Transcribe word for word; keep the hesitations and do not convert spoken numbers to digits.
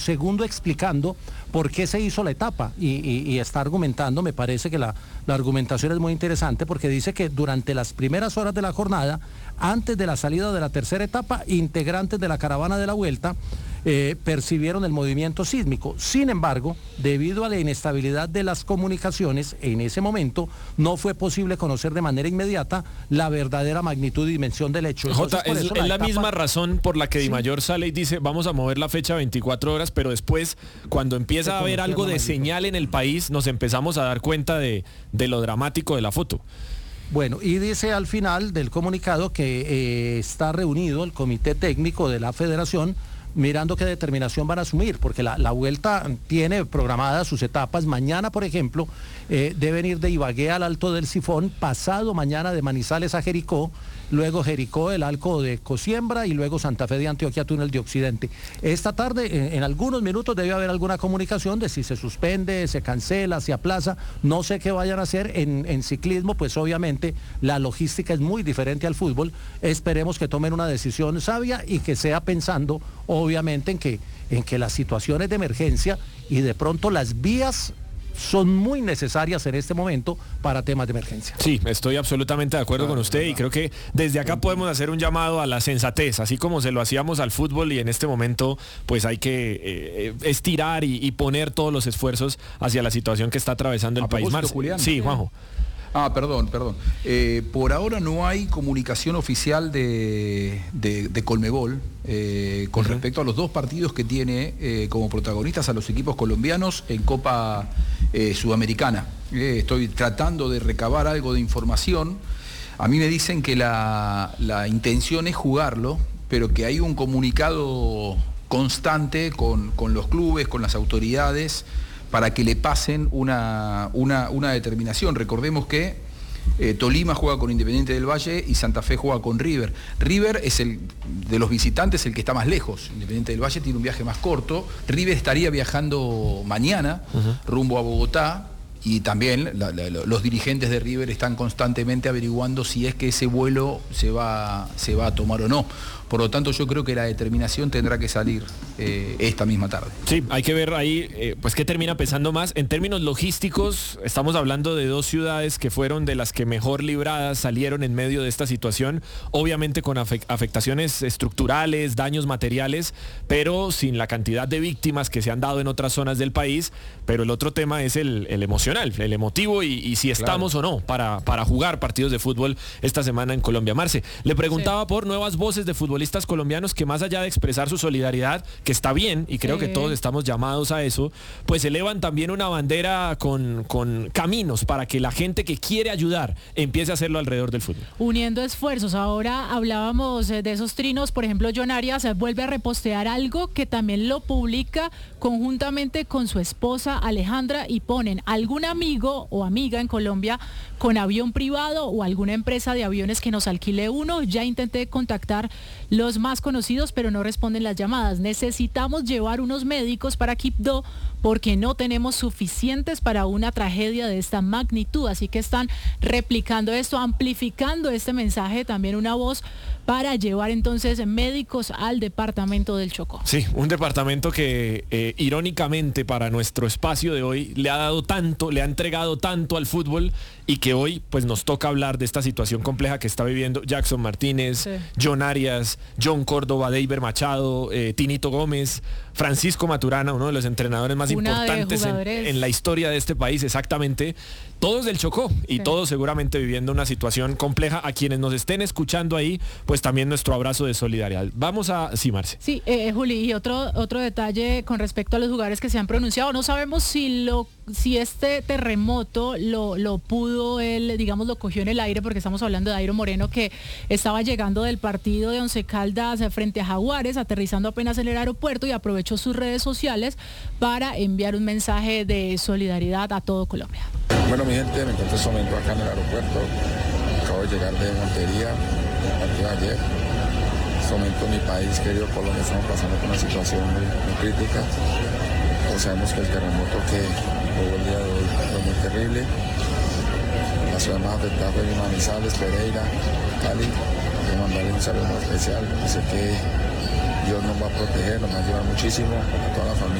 Segundo, explicando por qué se hizo la etapa y, y, y está argumentando, me parece que la, la argumentación es muy interesante porque dice que durante las primeras horas de la jornada, antes de la salida de la tercera etapa, integrantes de la caravana de la Vuelta eh, percibieron el movimiento sísmico. Sin embargo, debido a la inestabilidad de las comunicaciones, en ese momento no fue posible conocer de manera inmediata la verdadera magnitud y dimensión del hecho. Entonces, Jota, es, es la, la etapa... misma razón por la que Di Mayor sale y dice vamos a mover la fecha veinticuatro horas, pero después cuando empieza a haber algo de señal en el país nos empezamos a dar cuenta de, de lo dramático de la foto. Bueno, y dice al final del comunicado que eh, está reunido el comité técnico de la federación mirando qué determinación van a asumir, porque la, la Vuelta tiene programadas sus etapas. Mañana, por ejemplo, eh, deben ir de Ibagué al Alto del Sifón, pasado mañana de Manizales a Jericó, luego Jericó, el Alco de Cosiembra y luego Santa Fe de Antioquia, Túnel de Occidente. Esta tarde, en, en algunos minutos, debe haber alguna comunicación de si se suspende, se cancela, se aplaza. No sé qué vayan a hacer en, en ciclismo, pues obviamente la logística es muy diferente al fútbol. Esperemos que tomen una decisión sabia y que sea pensando, obviamente, en que, en que las situaciones de emergencia y de pronto las vías son muy necesarias en este momento para temas de emergencia. Sí, estoy absolutamente de acuerdo con usted y creo que desde acá podemos hacer un llamado a la sensatez, así como se lo hacíamos al fútbol, y en este momento pues hay que eh, estirar y, y poner todos los esfuerzos hacia la situación que está atravesando el país. Marce. Julián. Sí, Juanjo. Ah, perdón, perdón. Eh, por ahora no hay comunicación oficial de, de, de Conmebol eh, con uh-huh. respecto a los dos partidos que tiene eh, como protagonistas a los equipos colombianos en Copa eh, Sudamericana. Eh, estoy tratando de recabar algo de información. A mí me dicen que la, la intención es jugarlo, pero que hay un comunicado constante con, con los clubes, con las autoridades, para que le pasen una, una, una determinación. Recordemos que eh, Tolima juega con Independiente del Valle y Santa Fe juega con River. River es el de los visitantes el que está más lejos. Independiente del Valle tiene un viaje más corto. River estaría viajando mañana uh-huh. rumbo a Bogotá. Y también la, la, los dirigentes de River están constantemente averiguando si es que ese vuelo se va, se va a tomar o no. Por lo tanto, yo creo que la determinación tendrá que salir eh, esta misma tarde. Sí, hay que ver ahí, eh, pues qué termina pesando más. En términos logísticos, estamos hablando de dos ciudades que fueron de las que mejor libradas salieron en medio de esta situación, obviamente con afect- afectaciones estructurales, daños materiales, pero sin la cantidad de víctimas que se han dado en otras zonas del país. Pero el otro tema es el, el emocional, el emotivo y, y si estamos claro. o no para, para jugar partidos de fútbol esta semana en Colombia. Marce, le preguntaba sí. por nuevas voces de fútbol colombianos que más allá de expresar su solidaridad, que está bien y creo sí. que todos estamos llamados a eso, pues elevan también una bandera con, con caminos para que la gente que quiere ayudar empiece a hacerlo alrededor del fútbol. Uniendo esfuerzos. Ahora hablábamos de esos trinos, por ejemplo, John Arias vuelve a repostear algo que también lo publica conjuntamente con su esposa Alejandra y ponen algún amigo o amiga en Colombia con avión privado o alguna empresa de aviones que nos alquile uno. Ya intenté contactar los más conocidos, pero no responden las llamadas. Necesitamos llevar unos médicos para Quibdó porque no tenemos suficientes para una tragedia de esta magnitud. Así que están replicando esto, amplificando este mensaje, también una voz para llevar entonces médicos al departamento del Chocó. Sí, un departamento que eh, irónicamente para nuestro espacio de hoy le ha dado tanto, le ha entregado tanto al fútbol y que hoy pues nos toca hablar de esta situación compleja que está viviendo Jackson Martínez, sí. John Arias, John Córdoba, Deiber Machado, eh, Tinito Gómez, Francisco Maturana, uno de los entrenadores más Una importantes en, en la historia de este país, exactamente. Todos del Chocó y sí. todos seguramente viviendo una situación compleja. A quienes nos estén escuchando ahí, pues también nuestro abrazo de solidaridad. Vamos a... Sí, Marce. Sí, eh, Juli, y otro, otro detalle con respecto a los lugares que se han pronunciado. No sabemos si lo si este terremoto lo, lo pudo él, digamos, lo cogió en el aire, porque estamos hablando de Dairo Moreno, que estaba llegando del partido de Once Caldas frente a Jaguares, aterrizando apenas en el aeropuerto y aprovechó sus redes sociales para enviar un mensaje de solidaridad a todo Colombia. Bueno, mi gente, me encuentro en este momento acá en el aeropuerto. Acabo de llegar de Montería, el partido de ayer. En este momento mi país, querido Colombia, estamos pasando por una situación muy, muy crítica. Todos sabemos que el terremoto que hubo el día de hoy fue muy terrible. La ciudad más afectada fue Manizales, Pereira, Cali. Quiero mandarle un saludo especial. Sé que Dios nos va a proteger, nos va a ayudar muchísimo, a toda la familia.